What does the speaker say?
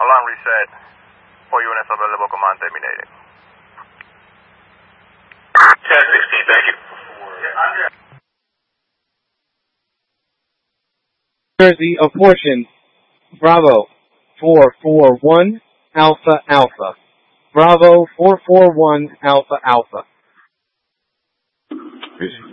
Alarm reset. 4 units available, command terminated. 10-16, thank you. Jersey apportioned. Bravo 441 Alpha Alpha. Bravo 441 Alpha Alpha.